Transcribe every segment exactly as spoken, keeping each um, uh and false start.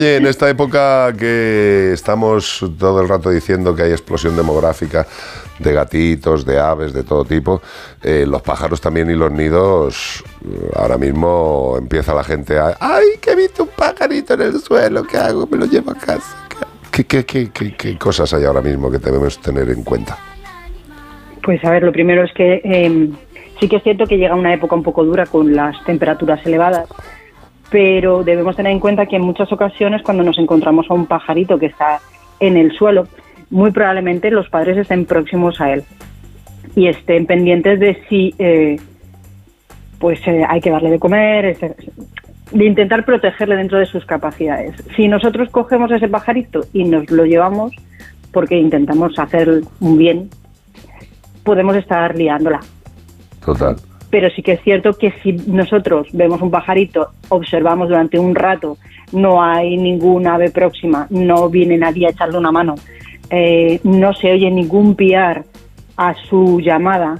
En esta época que estamos todo el rato diciendo que hay explosión demográfica de gatitos, de aves, de todo tipo, eh, los pájaros también y los nidos, ahora mismo empieza la gente a... ¡Ay, que he visto un pajarito en el suelo! ¿Qué hago? ¿Me lo llevo a casa? ¿Qué, qué, qué, qué, qué cosas hay ahora mismo que debemos tener en cuenta? Pues a ver, lo primero es que eh, sí que es cierto que llega una época un poco dura con las temperaturas elevadas, pero debemos tener en cuenta que en muchas ocasiones cuando nos encontramos a un pajarito que está en el suelo, muy probablemente los padres estén próximos a él y estén pendientes de si eh, pues eh, hay que darle de comer, de intentar protegerle dentro de sus capacidades. Si nosotros cogemos a ese pajarito y nos lo llevamos porque intentamos hacer un bien, podemos estar liándola. Total. Pero sí que es cierto que si nosotros vemos un pajarito, observamos durante un rato, no hay ningún ave próxima, no viene nadie a echarle una mano, eh, no se oye ningún piar a su llamada,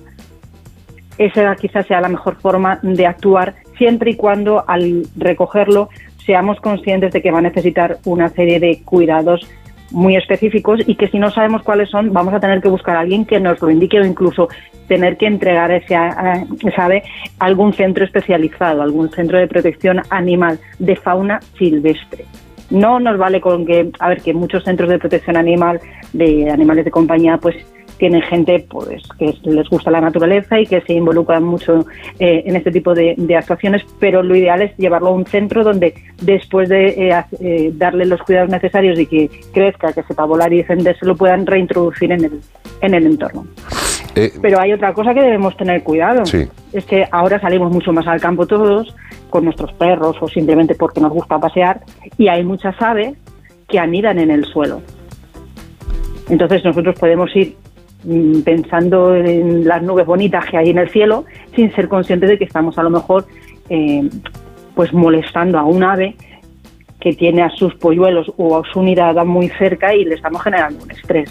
esa quizás sea la mejor forma de actuar, siempre y cuando al recogerlo seamos conscientes de que va a necesitar una serie de cuidados muy específicos y que si no sabemos cuáles son, vamos a tener que buscar a alguien que nos lo indique o incluso tener que entregar ese esa ave a algún centro especializado, algún centro de protección animal de fauna silvestre. No nos vale con que, a ver, que muchos centros de protección animal, de animales de compañía, pues tienen gente pues que les gusta la naturaleza y que se involucran mucho eh, en este tipo de, de actuaciones, pero lo ideal es llevarlo a un centro donde después de eh, eh, darle los cuidados necesarios y que crezca, que sepa volar y defenderse, lo puedan reintroducir en el, en el entorno. Eh, pero hay otra cosa que debemos tener cuidado, sí. Es que ahora salimos mucho más al campo todos, con nuestros perros o simplemente porque nos gusta pasear, y hay muchas aves que anidan en el suelo. Entonces nosotros podemos ir pensando en las nubes bonitas que hay en el cielo sin ser conscientes de que estamos a lo mejor eh, pues molestando a un ave que tiene a sus polluelos o a su nidada muy cerca y le estamos generando un estrés.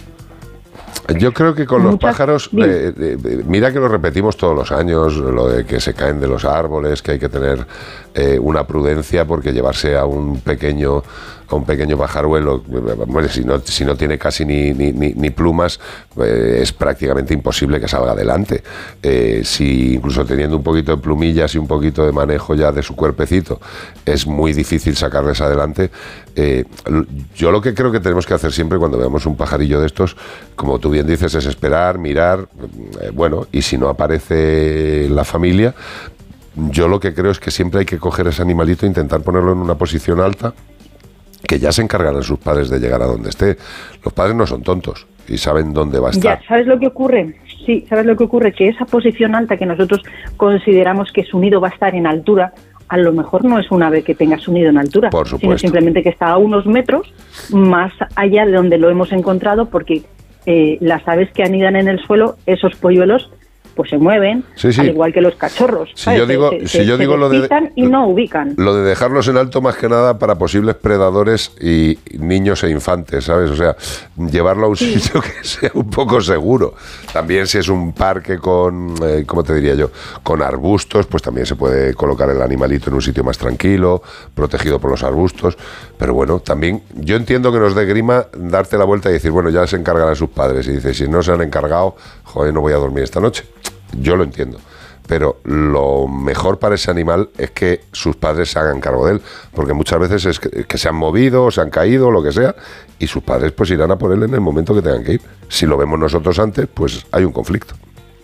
Yo creo que con Muchas, los pájaros, eh, eh, mira que lo repetimos todos los años, lo de que se caen de los árboles, que hay que tener eh, una prudencia porque llevarse a un pequeño a un pequeño pajaruelo, bueno, si no si no tiene casi ni, ni, ni, ni plumas, eh, es prácticamente imposible que salga adelante. Eh, si incluso teniendo un poquito de plumillas y un poquito de manejo ya de su cuerpecito, es muy difícil sacarles adelante. Eh, yo lo que creo que tenemos que hacer siempre cuando veamos un pajarillo de estos, como tú bien dices, es esperar, mirar, eh, bueno, y si no aparece la familia, yo lo que creo es que siempre hay que coger ese animalito e intentar ponerlo en una posición alta, que ya se encargarán sus padres de llegar a donde esté. Los padres no son tontos y saben dónde va a estar. Ya, ¿sabes lo que ocurre? Sí, ¿sabes lo que ocurre? Que esa posición alta que nosotros consideramos que su nido va a estar en altura, a lo mejor no es un ave que tenga su nido en altura, Por supuesto. Sino simplemente que está a unos metros más allá de donde lo hemos encontrado, porque eh, las aves que anidan en el suelo, esos polluelos, pues se mueven, sí, sí. Al igual que los cachorros. Si yo digo, se, si yo se digo lo de y no ubican. Lo de dejarlos en alto más que nada para posibles predadores y niños e infantes, ¿sabes? O sea, llevarlo a un sí. sitio que sea un poco seguro. También si es un parque con, eh, ¿cómo te diría yo? Con arbustos, pues también se puede colocar el animalito en un sitio más tranquilo, protegido por los arbustos. Pero bueno, también yo entiendo que nos dé grima darte la vuelta y decir, bueno, ya se encargarán sus padres. Y dices, si no se han encargado, joder, no voy a dormir esta noche. Yo lo entiendo, pero lo mejor para ese animal es que sus padres se hagan cargo de él, porque muchas veces es que, que se han movido, o se han caído, o lo que sea, y sus padres pues irán a por él en el momento que tengan que ir. Si lo vemos nosotros antes, pues hay un conflicto.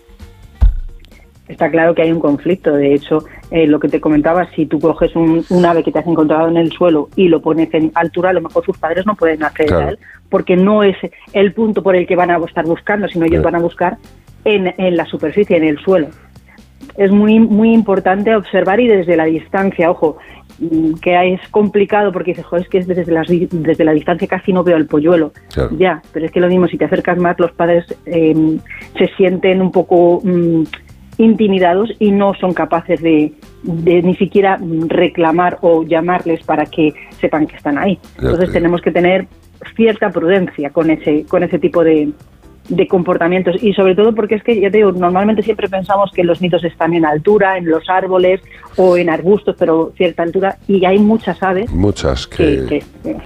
Está claro que hay un conflicto. De hecho, eh, lo que te comentaba, si tú coges un, un ave que te has encontrado en el suelo y lo pones en altura, a lo mejor sus padres no pueden acceder claro. a él, porque no es el punto por el que van a estar buscando, sino ellos claro. van a buscar En, en la superficie, en el suelo. Es muy muy importante observar y desde la distancia, ojo, que es complicado porque dices, joder, es que desde la, desde la distancia casi no veo el polluelo. Claro. Ya, pero es que lo mismo, si te acercas más, los padres eh, se sienten un poco mm, intimidados y no son capaces de, de ni siquiera reclamar o llamarles para que sepan que están ahí. Entonces tenemos que tener cierta prudencia con ese con ese tipo de de comportamientos, y sobre todo porque es que, ya te digo, normalmente siempre pensamos que los nidos están en altura, en los árboles o en arbustos, pero cierta altura, y hay muchas aves muchas que, que, que